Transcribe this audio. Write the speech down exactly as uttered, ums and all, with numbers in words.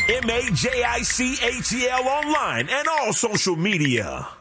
M A J I C H E L online and all social media.